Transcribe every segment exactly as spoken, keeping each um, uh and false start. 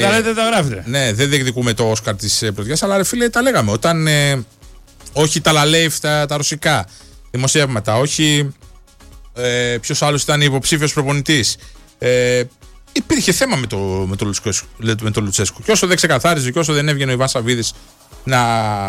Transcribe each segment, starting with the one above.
Τα λέτε, τα γράφετε. Ναι, δεν διεκδικούμε το Όσκαρ της πρωτιάς, αλλά ρε φίλε, τα λέγαμε. Όταν ε, όχι τα Λαλέιφ, τα, τα ρωσικά δημοσιεύματα, όχι ε, ποιος άλλος ήταν υποψήφιος προπονητής. Ε, υπήρχε θέμα με το, με, το Λουτσέσκου, με το Λουτσέσκου. Και όσο δεν ξεκαθάριζε και όσο δεν έβγαινε ο Ιβάν Σαββίδης να,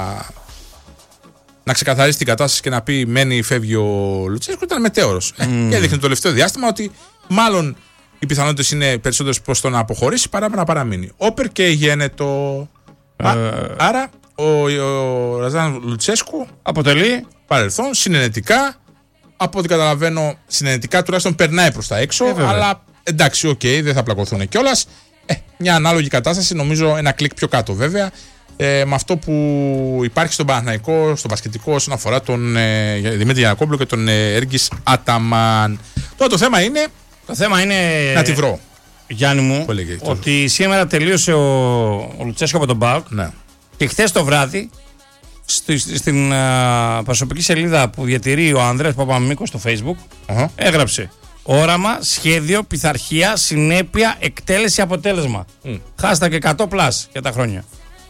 να ξεκαθαρίσει την κατάσταση και να πει μένει ή φεύγει ο Λουτσέσκου, ήταν μετέωρος. Mm. Ε, και έδειχνε το τελευταίο διάστημα ότι μάλλον οι πιθανότητες είναι περισσότερες προς το να αποχωρήσει παρά να παραμείνει. Όπερ και γένετο. Uh. Άρα ο, ο Ραζάν Λουτσέσκου αποτελεί παρελθόν συνενετικά. Από ό,τι καταλαβαίνω, συνενετικά τουλάχιστον περνάει προς τα έξω. Ε, αλλά εντάξει, οκ, okay, δεν θα πλακωθούν κιόλας. Ε, μια ανάλογη κατάσταση, νομίζω ένα κλικ πιο κάτω βέβαια. Ε, με αυτό που υπάρχει στον Παναθηναϊκό, στον μπασκετικό, όσον αφορά τον ε, Δημήτρη Γιαννακόπουλο και τον ε, Έργης Αταμάν. Τώρα το θέμα είναι. Το θέμα είναι. Να τη βρω. Γιάννη μου, έλεγε, ότι σήμερα τελείωσε ο, ο Λουτσέσκο από τον ΠΑΟΚ. Ναι. Και χθες το βράδυ, στη, στην α, προσωπική σελίδα που διατηρεί ο Ανδρέας Παπαμαμίκος στο Facebook, uh-huh. έγραψε όραμα, σχέδιο, πειθαρχία, συνέπεια, εκτέλεση, αποτέλεσμα. Mm. Hashtag εκατό πλας για τα χρόνια.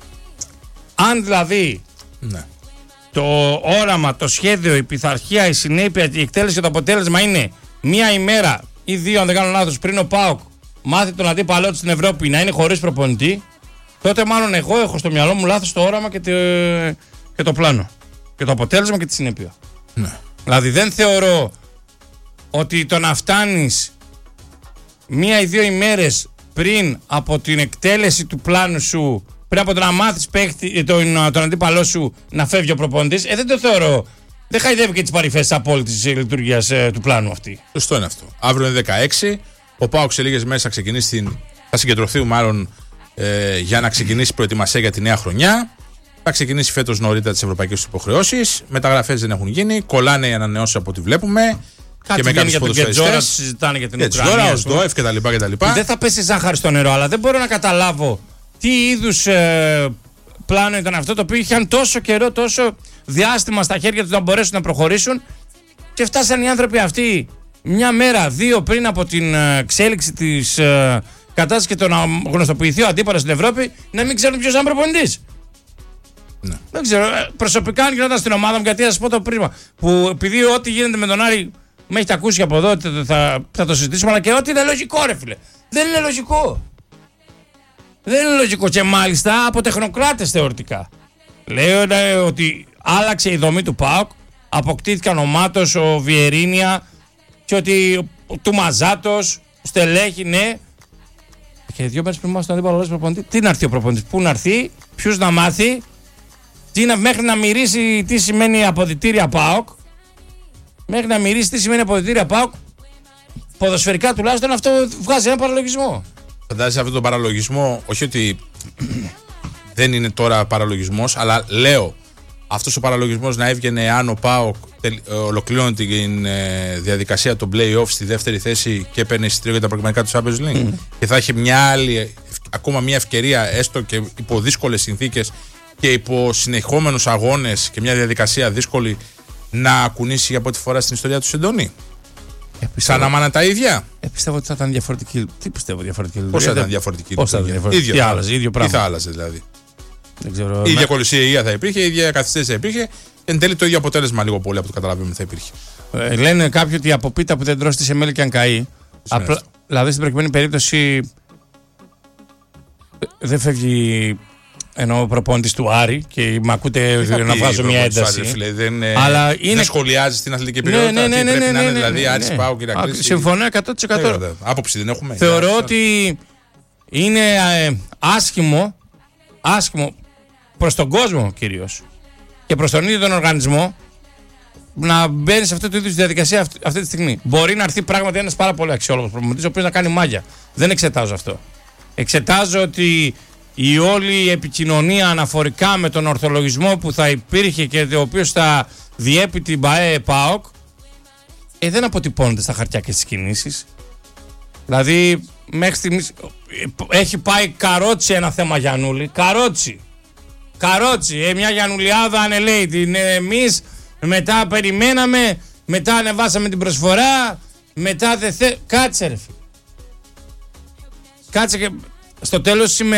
Αν δηλαδή ναι. το όραμα, το σχέδιο, η πειθαρχία, η συνέπεια, η εκτέλεση και το αποτέλεσμα είναι μία ημέρα ή δύο, αν δεν κάνω λάθος, πριν ο ΠΑΟΚ μάθει τον αντίπαλό του στην Ευρώπη να είναι χωρίς προπονητή, τότε μάλλον εγώ έχω στο μυαλό μου λάθος το όραμα και το, και το πλάνο. Και το αποτέλεσμα και τη συνέπεια. Ναι. Δηλαδή δεν θεωρώ ότι το να φτάνεις μία ή δύο ημέρες πριν από την εκτέλεση του πλάνου σου, πριν από το να μάθεις παίχτη, τον, τον αντίπαλό σου να φεύγει ο προπονητής, ε, δεν το θεωρώ. Δεν χαϊδεύει και τις παρυφές της απόλυτης λειτουργίας ε, του πλάνου αυτή. Σωστό είναι αυτό. Αύριο είναι δεκαέξι. Ο ΠΑΟΚ σε λίγες μέρες θα ξεκινήσει την, θα συγκεντρωθεί μάλλον ε, για να ξεκινήσει προετοιμασία για τη νέα χρονιά. Θα ξεκινήσει φέτος νωρίτερα τις ευρωπαϊκές υποχρεώσεις. Μεταγραφές δεν έχουν γίνει. Κολλάνε οι ανανεώσεις από ό,τι βλέπουμε. Κάτι και με για τον Κετζόρα, συζητάνε για την Ουκρανία. Κετζόρα, ο ΣΔΟΕΦ κτλ. Δεν θα πέσει ζάχαρη στο νερό, αλλά δεν μπορώ να καταλάβω τι είδους ε, πλάνο ήταν αυτό, το οποίο είχαν τόσο καιρό, τόσο διάστημα στα χέρια τους να μπορέσουν να προχωρήσουν και φτάσαν οι άνθρωποι αυτοί μια μέρα, δύο πριν από την εξέλιξη της ε, κατάστασης και το να γνωστοποιηθεί ο αντίπαλος στην Ευρώπη να μην ξέρουν ποιος είναι προπονητής. Ναι. Δεν ξέρω. Προσωπικά αν γινόταν στην ομάδα μου, γιατί θα σας πω το πρίμα, που επειδή ό,τι γίνεται με τον Άρη με έχετε ακούσει από εδώ, θα, θα το συζητήσουμε, αλλά και ό,τι είναι λογικό, ρε φίλε. Δεν είναι λογικό. Δεν είναι λογικό και μάλιστα από τεχνοκράτες θεωρητικά. Λέω ναι, ότι άλλαξε η δομή του ΠΑΟΚ, αποκτήθηκαν ο Μάτος, ο Βιερίνια και ότι του Μαζάτος, ο Στελέχη, ναι. Και δύο μέρες πριν μας τον αντίπαλο προπονητή. Τι να έρθει ο προπονητής, πού να έρθει, ποιους να μάθει, τι να, μέχρι να μυρίσει τι σημαίνει αποδυτήρια ΠΑΟΚ, μέχρι να μυρίσει τι σημαίνει αποδυτήρια ΠΑΟΚ, ποδοσφαιρικά τουλάχιστον αυτό βγάζει ένα παραλογισμό. Φαντάζεσαι αυτόν τον παραλογισμό, όχι ότι δεν είναι τώρα παραλογισμός, αλλά λέω αυτός ο παραλογισμός να έβγαινε αν ο ΠΑΟΚ ολοκληρώνει την ε, διαδικασία των play-off στη δεύτερη θέση και παίρνει εισιτήριο για τα προκριματικά του Champions League mm. και θα έχει μια άλλη, ακόμα μια ευκαιρία, έστω και υπό δύσκολες συνθήκες και υπό συνεχόμενους αγώνες και μια διαδικασία δύσκολη, να κουνήσει για πρώτη φορά στην ιστορία του Σεντονή. Σαν να μάνα τα ίδια. Ε, πιστεύω ότι θα ήταν διαφορετική. Τι πιστεύω διαφορετική λειτουργία. Πώς θα ήταν διαφορετική Πώς θα ήταν διαφορετική. Ίδιο, τι άλλαζε, ίδιο πράγμα. Τι θα άλλαζε δηλαδή. Δεν ξέρω. Η ίδια κολυσία θα υπήρχε, η ίδια καθυστέρηση θα υπήρχε. Εν τέλει το ίδιο αποτέλεσμα λίγο πολύ από το καταλαβαίνουμε θα υπήρχε. Ε, λένε κάποιοι ότι από πίτα που δεν τρώσει τη σεμέλη και αν καεί. Απλά, δηλαδή στην προκειμένη περίπτωση δεν φεύγει. Ενώ ο προπόνητης του Άρη και μ' ακούτε να βγάζω μια ένταση. Άρη, φίλε, δεν, αλλά είναι... δεν σχολιάζει την αθλητική περιότητα. Ναι, ναι, ναι, ναι, πρέπει ναι, να είναι ναι, δηλαδή ναι, Άρης ναι. Πάο και Ηρακλής. Συμφωνώ εκατό τοις εκατό. Ναι, άποψη δεν έχουμε. Θεωρώ για, ότι είναι ε, άσχημο, άσχημο προς τον κόσμο κυρίως και προς τον ίδιο τον οργανισμό να μπαίνει σε αυτή τη διαδικασία αυτή, αυτή τη στιγμή. Μπορεί να έρθει πράγματι ένας πάρα πολύ αξιόλογος προπονητής ο οποίος να κάνει μάγια. Δεν εξετάζω αυτό. Εξετάζω ότι η όλη επικοινωνία αναφορικά με τον ορθολογισμό που θα υπήρχε και ο οποίος θα διέπει την ΠΑΕ ΠΑΟΚ ε, δεν αποτυπώνεται στα χαρτιά και στις κινήσεις. Δηλαδή μέχρι στιγμής έχει πάει καρότσι ένα θέμα Γιαννούλη. Καρότσι. Καρότσι. Ε, μια Γιαννουλιάδα ανελέει την ε, εμείς μετά περιμέναμε, μετά ανεβάσαμε την προσφορά, μετά δεν θε... Κάτσε ρε φίλε. Κάτσε και στο τέλος σήμερα